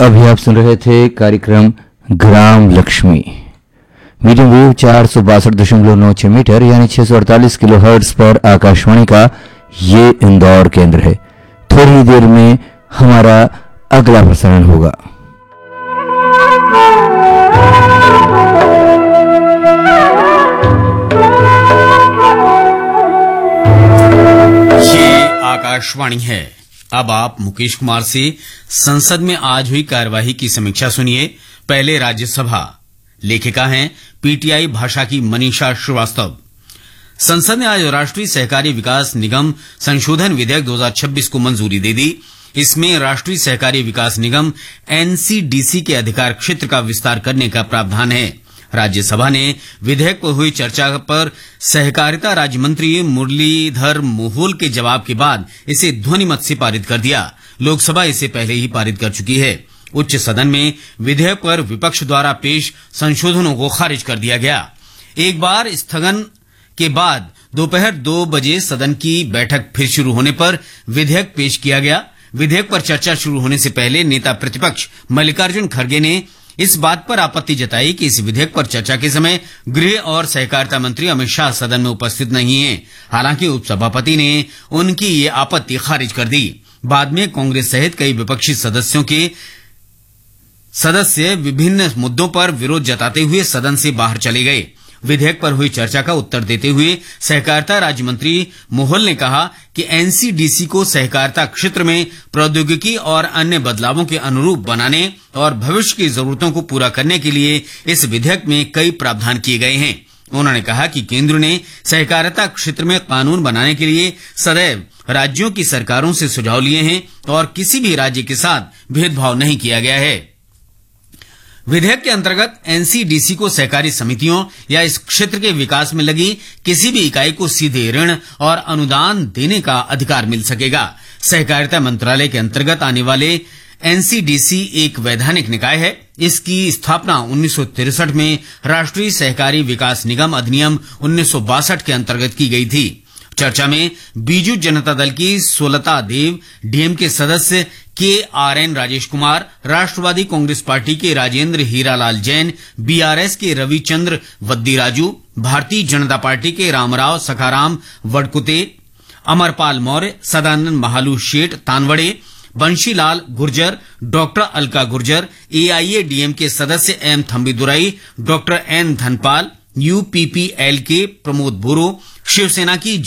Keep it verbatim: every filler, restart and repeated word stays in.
अभी आप सुन रहे थे कार्यक्रम ग्राम लक्ष्मी। मीडियम वेव चार सौ बासठ दशमलव नौ छह मीटर यानी छह सौ अड़तालीस किलो हर्ट्ज पर आकाशवाणी का ये इंदौर केंद्र है। थोड़ी ही देर में हमारा अगला प्रसारण होगा। ये आकाशवाणी है। अब आप मुकेश कुमार से संसद में आज हुई कार्यवाही की समीक्षा सुनिए। पहले राज्यसभा। लेखिका हैं पीटीआई भाषा की मनीषा श्रीवास्तव। संसद ने आज राष्ट्रीय सहकारी विकास निगम संशोधन विधेयक दो हज़ार छब्बीस को मंजूरी दे दी। इसमें राष्ट्रीय सहकारी विकास निगम एनसीडीसी के अधिकार क्षेत्र का विस्तार करने का प्रावधान है। राज्यसभा ने विधेयक पर हुई चर्चा पर सहकारिता राज्य मंत्री मुरलीधर मोहोल के जवाब के बाद इसे ध्वनिमत से पारित कर दिया। लोकसभा इसे पहले ही पारित कर चुकी है। उच्च सदन में विधेयक पर विपक्ष द्वारा पेश संशोधनों को खारिज कर दिया गया। एक बार स्थगन के बाद दोपहर दो बजे सदन की बैठक फिर शुरू होने पर विधेयक पेश किया गया। विधेयक पर चर्चा शुरू होने से पहले नेता प्रतिपक्ष मल्लिकार्जुन खड़गे ने इस बात पर आपत्ति जताई कि इस विधेयक पर चर्चा के समय गृह और सहकारिता मंत्री अमित शाह सदन में उपस्थित नहीं हैं। हालांकि उपसभापति ने उनकी ये आपत्ति खारिज कर दी। बाद में कांग्रेस सहित कई विपक्षी सदस्यों के सदस्य विभिन्न मुद्दों पर विरोध जताते हुए सदन से बाहर चले गए। विधेयक पर हुई चर्चा का उत्तर देते हुए सहकारिता राज्य मंत्री मोहोल ने कहा कि एनसीडीसी को सहकारिता क्षेत्र में प्रौद्योगिकी और अन्य बदलावों के अनुरूप बनाने और भविष्य की जरूरतों को पूरा करने के लिए इस विधेयक में कई प्रावधान किए गए हैं। उन्होंने कहा कि केंद्र ने सहकारिता क्षेत्र में कानून बनाने के लिए सदैव राज्यों की सरकारों से सुझाव लिए हैं और किसी भी राज्य के साथ भेदभाव नहीं किया गया है। विधेयक के अंतर्गत एनसीडीसी को सहकारी समितियों या इस क्षेत्र के विकास में लगी किसी भी इकाई को सीधे ऋण और अनुदान देने का अधिकार मिल सकेगा। सहकारिता मंत्रालय के अंतर्गत आने वाले एनसीडीसी एक वैधानिक निकाय है। इसकी स्थापना उन्नीस सौ तिरसठ में राष्ट्रीय सहकारी विकास निगम अधिनियम उन्नीस सौ बासठ के अंतर्गत की गई थी। चर्चा में बीजू जनता दल की सोलता देव, डीएमके सदस्य के are N Rajesh Kumar, Rashtravadi Congress party के राजेंद्र हीरालाल जैन, बीआरएस के रविचंद्र वद्दीराजू, भारतीय जनता पार्टी के रामराव सखाराम वडकुते, अमरपाल मौर्य, सदानंद महालू शेठ तानवड़े, बंशीलाल गुर्जर, डॉक्टर अलका गुर्जर, एआईएडीएमके सदस्य M थम्बीदुराई, doctor N Dhanpal, UPPL के प्रमोद बोरो, शिवसेना की